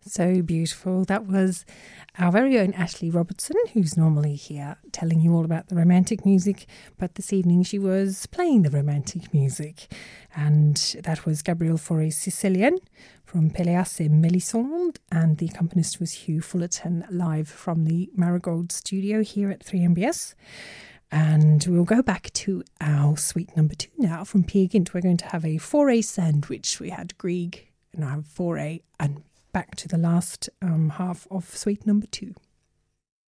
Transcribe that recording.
So beautiful. That was our very own Ashley Robertson, who's normally here telling you all about the romantic music, but this evening she was playing the romantic music. And that was Gabriel Fauré Sicilian from Péléas et Mélisande, and the accompanist was Hugh Fullerton, live from the Marigold studio here at 3MBS. And we'll go back to our suite number 2 now from Peer Gynt. We're going to have a Fauré sandwich. We had Grieg, and I have Fauré, and back to the last half of suite number 2.